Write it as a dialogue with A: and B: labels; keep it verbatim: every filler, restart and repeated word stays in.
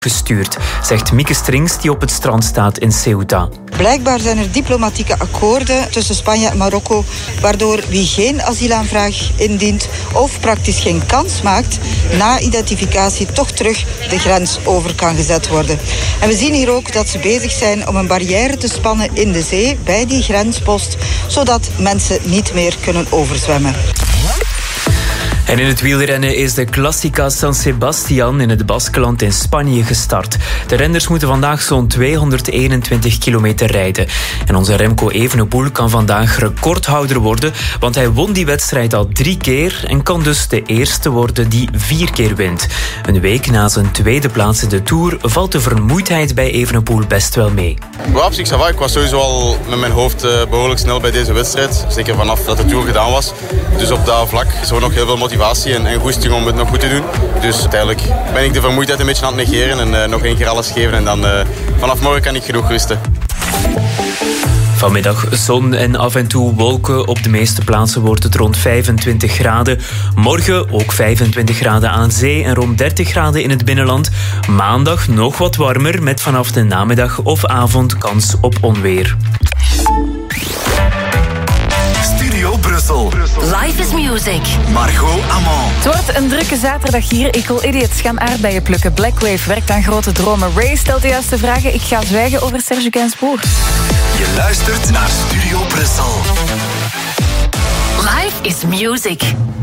A: gestuurd, zegt Mieke Strings die op het strand staat in Ceuta.
B: Blijkbaar zijn er diplomatieke akkoorden tussen Spanje en Marokko, waardoor wie geen asielaanvraag indient of praktisch geen kans maakt, na identificatie toch terug de grens over kan gezet worden. En we zien hier ook dat ze bezig zijn om een barrière te spannen in de zee bij die grenspost, zodat mensen niet meer kunnen overzwemmen.
A: En in het wielrennen is de Classica San Sebastián in het Baskenland in Spanje gestart. De renners moeten vandaag zo'n tweehonderdeenentwintig kilometer rijden. En onze Remco Evenepoel kan vandaag recordhouder worden, want hij won die wedstrijd al drie keer en kan dus de eerste worden die vier keer wint. Een week na zijn tweede plaats in de Tour valt de vermoeidheid bij Evenepoel best wel mee.
C: Ja, op zich, ça va. Ik was sowieso al met mijn hoofd behoorlijk snel bij deze wedstrijd. Zeker vanaf dat de Tour gedaan was. Dus op dat vlak is er nog heel veel motivatie en, en goesting om het nog goed te doen. Dus uiteindelijk ben ik de vermoeidheid een beetje aan het negeren en uh, nog één keer alles geven. En dan uh, vanaf morgen kan ik genoeg rusten.
A: Vanmiddag zon en af en toe wolken. Op de meeste plaatsen wordt het rond vijfentwintig graden. Morgen ook vijfentwintig graden aan zee en rond dertig graden in het binnenland. Maandag nog wat warmer met vanaf de namiddag of avond kans op onweer.
D: Studio Brussel.
E: Life is music.
D: Margot Amand.
F: Het wordt een drukke zaterdag hier. Equal Idiots gaan aardbeien plukken. Blackwave werkt aan grote dromen. Ray stelt de juiste vragen. Ik ga zwijgen over Serge Gainsbourg.
D: Je luistert naar Studio Brussel.
E: Life is music.